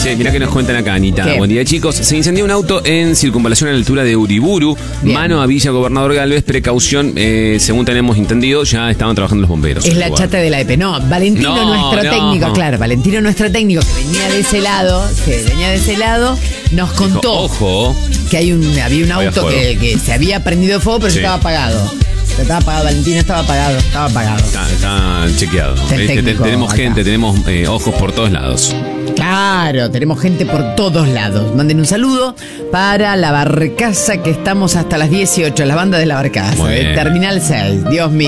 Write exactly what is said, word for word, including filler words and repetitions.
Che, mirá que nos cuentan acá, Anita. ¿Qué? Buen día, chicos. Se incendió un auto en Circunvalación a la altura de Uriburu. Bien. Mano a Villa Gobernador Galvez. Precaución, eh, según tenemos entendido, ya estaban trabajando los bomberos. Es la chata de la E P E. No, Valentino, No, nuestro no. técnico, claro, Valentino, nuestro técnico, que venía de ese lado, que venía de ese lado, nos contó Ojo. que hay un, había un Había auto fuego. que, que se había prendido fuego, pero Sí. estaba apagado. Estaba apagado, Valentino estaba apagado, estaba apagado. Está, está chequeado. El Eh, te- te- técnico tenemos acá. gente, tenemos eh, ojos por todos lados. Claro, tenemos gente por todos lados. Manden un saludo para la Barcaza, que estamos hasta las dieciocho, la banda de la Barcaza, Muy de bien. Terminal seis. Dios mío.